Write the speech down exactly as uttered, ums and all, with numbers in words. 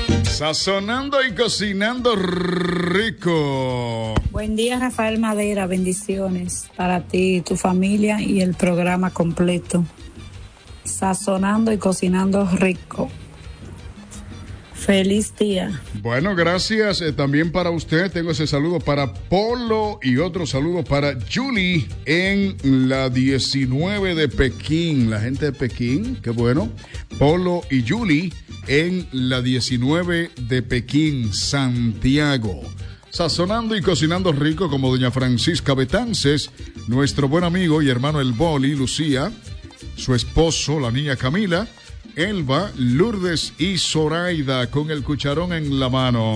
Sazonando y cocinando rico. Buen día, Rafael Madera. Bendiciones para ti, tu familia y el programa completo. Sazonando y cocinando rico. Feliz día. Bueno, gracias. Eh, también para usted tengo ese saludo para Polo y otro saludo para Julie en la diecinueve de Pekín. La gente de Pekín, qué bueno. Polo y Julie en la diecinueve de Pekín, Santiago. Sazonando y cocinando rico como doña Francisca Betances, nuestro buen amigo y hermano El Boli, Lucía, su esposo, la niña Camila, Elba, Lourdes y Zoraida con el cucharón en la mano.